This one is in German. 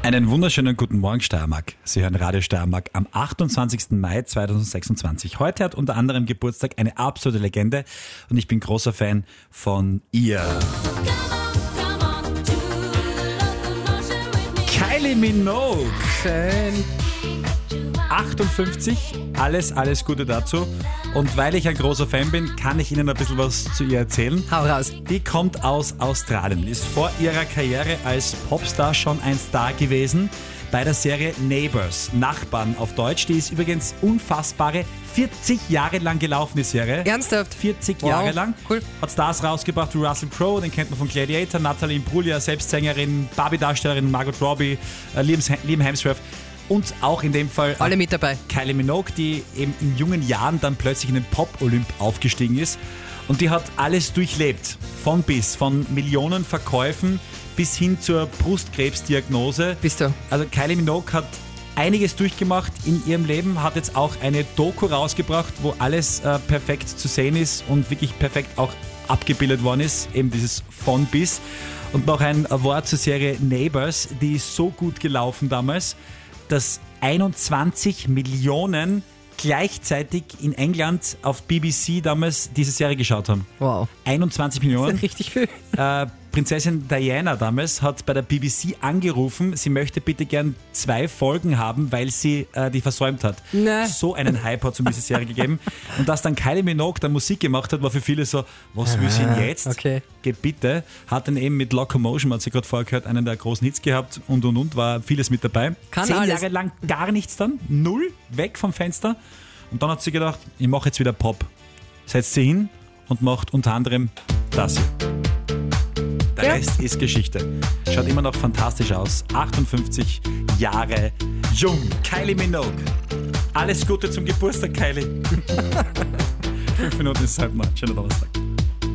Einen wunderschönen guten Morgen, Steiermark. Sie hören Radio Steiermark am 28. Mai 2026. Heute hat unter anderem Geburtstag eine absolute Legende und ich bin großer Fan von ihr. Kylie Minogue. 58, alles Gute dazu. Und weil ich ein großer Fan bin, kann ich Ihnen ein bisschen was zu ihr erzählen. Hau raus. Die kommt aus Australien, ist vor ihrer Karriere als Popstar schon ein Star gewesen bei der Serie Neighbours, Nachbarn auf Deutsch. Die ist übrigens unfassbare 40 Jahre lang gelaufen, die Serie. Ernsthaft? 40 Wow, Jahre lang. cool. Hat Stars rausgebracht wie Russell Crowe, den kennt man von Gladiator, Natalie Imbruglia, Selbstsängerin, Barbie-Darstellerin, Margot Robbie, Liam Hemsworth. Und auch in dem Fall Alle mit dabei. Kylie Minogue, die eben in jungen Jahren dann plötzlich in den Pop-Olymp aufgestiegen ist. Und die hat alles durchlebt. Von bis. Von Millionen Verkäufen bis hin zur Brustkrebsdiagnose. Bist du? Also Kylie Minogue hat einiges durchgemacht in ihrem Leben, hat jetzt auch eine Doku rausgebracht, wo alles perfekt zu sehen ist und wirklich perfekt auch abgebildet worden ist. Eben dieses von bis. Und noch ein Wort zur Serie Neighbours, die ist so gut gelaufen damals, dass 21 Millionen gleichzeitig in England auf BBC damals diese Serie geschaut haben. Wow. 21 Das Millionen. ist richtig viel. Prinzessin Diana damals hat bei der BBC angerufen, sie möchte bitte gern 2 Folgen haben, weil sie die versäumt hat. Nee. So einen Hype hat es um diese Serie gegeben. Und dass dann Kylie Minogue dann Musik gemacht hat, war für viele so, was will sie denn jetzt? Okay. Geh bitte. Hat dann eben mit Locomotion, man hat sie gerade vorher gehört, einen der großen Hits gehabt und, war vieles mit dabei. Kann 10 alles. Jahre lang gar nichts dann, 0, weg vom Fenster. Und dann hat sie gedacht, ich mache jetzt wieder Pop. Setzt sie hin und macht unter anderem das hier. Der Rest ist Geschichte. Schaut immer noch fantastisch aus. 58 Jahre jung. Kylie Minogue. Alles Gute zum Geburtstag, Kylie. 5 Minuten ist halb mal. Schönen Donnerstag.